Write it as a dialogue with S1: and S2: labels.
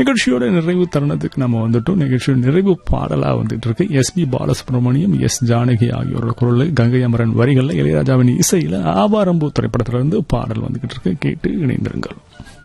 S1: நிகழ்ச்சியோட நிறைவு தருணத்துக்கு நம்ம வந்துட்டோம். நிகழ்ச்சியோட நிறைவு பாடலா வந்துட்டு இருக்கு எஸ்.பி. பாலசுப்ரமணியம், எஸ். ஜானகி ஆகியோரோட குரல், கங்கை அமரன் வரிகள்ல, இளையராஜாவின் இசையில ஆவாரம்பூ திரைப்படத்திலிருந்து பாடல் வந்துகிட்டு இருக்கு. கேட்டு இணைந்திருங்கள்.